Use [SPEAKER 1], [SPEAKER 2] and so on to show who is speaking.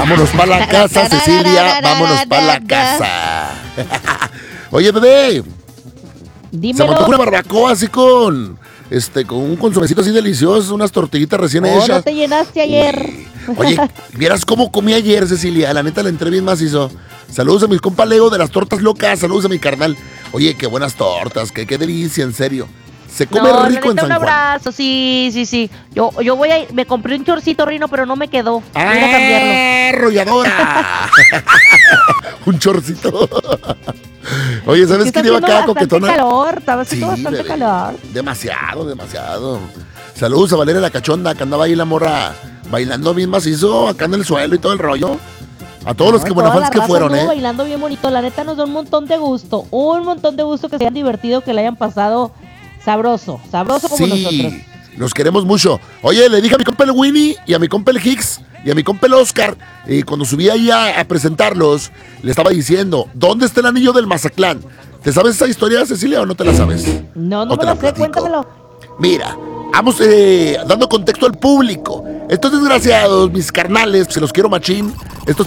[SPEAKER 1] Vámonos para la casa, Cecilia, vámonos para la casa. Oye, bebé, se me antoja una barbacoa así con un consomecito así delicioso, unas tortillitas recién hechas.
[SPEAKER 2] No te llenaste ayer.
[SPEAKER 1] Oye, ¿vieras cómo comí ayer, Cecilia? La neta le entré bien macizo. Saludos a mis compa Leo de las tortas locas, saludos a mi carnal. Oye, qué buenas tortas, qué delicia, en serio. Se come rico en San
[SPEAKER 2] un
[SPEAKER 1] Juan.
[SPEAKER 2] abrazo, sí. Yo me compré un chorcito, Rino, pero no me quedó. Voy a ir a cambiarlo.
[SPEAKER 1] ¡Arrolladora! Un chorcito. Oye, ¿sabes qué lleva acá coquetona?
[SPEAKER 2] Estaba haciendo bastante calor.
[SPEAKER 1] Demasiado. Saludos a Valeria la cachonda, que andaba ahí la morra bailando bien macizo, acá en el suelo y todo el rollo. A todos los que buenafans que fueron,
[SPEAKER 2] bailando bien bonito. La neta nos da un montón de gusto que se hayan divertido, que le hayan pasado sabroso como nosotros.
[SPEAKER 1] Los queremos mucho. Oye, le dije a mi compa el Winnie y a mi compa el Hicks y a mi compa el Oscar, y cuando subí ahí a presentarlos, le estaba diciendo, ¿dónde está el anillo del Mazatlán? ¿Te sabes esa historia, Cecilia, o no te la sabes?
[SPEAKER 2] No me la sé, cuéntamelo.
[SPEAKER 1] Mira, vamos dando contexto al público. Estos desgraciados, mis carnales, se los quiero machín, estos